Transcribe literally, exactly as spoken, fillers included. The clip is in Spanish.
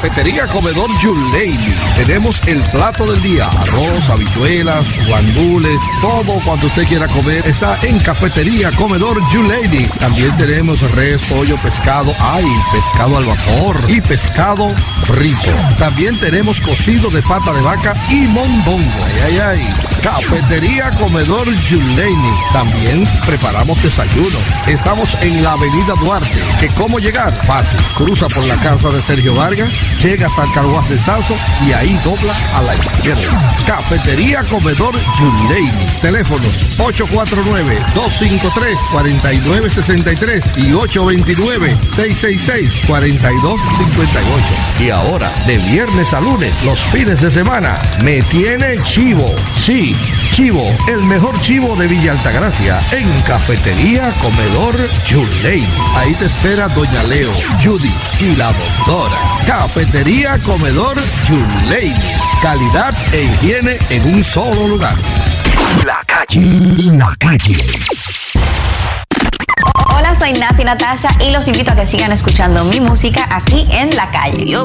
Cafetería Comedor Yuleini. Tenemos el plato del día, arroz, habichuelas, guandules, todo cuanto usted quiera comer está en Cafetería Comedor Yuleini. También tenemos res, pollo, pescado, ay, pescado al vapor y pescado frito. También tenemos cocido de pata de vaca y mondongo. Ay, ay, ay. Cafetería Comedor Yuleini. También preparamos desayuno. Estamos en la Avenida Duarte. ¿Que cómo llegar? Fácil. Cruza por la casa de Sergio Vargas, llegas al Carguas de Sazo y ahí dobla a la izquierda. Cafetería Comedor Yuleini. Teléfonos ocho cuatro nueve, dos cinco tres, cuatro nueve seis tres y ocho dos nueve, seis seis seis, cuatro dos cinco ocho. Y ahora, de viernes a lunes, los fines de semana, me tiene chivo. Sí, chivo, el mejor chivo de Villa Altagracia, en Cafetería Comedor Yuleini. Ahí te espera Doña Leo, Judy y la doctora. Cafetería Comedor Yuleini. Calidad e higiene en un solo lugar. La calle, la calle. Hola, soy Nati Natasha y los invito a que sigan escuchando mi música aquí en La Calle.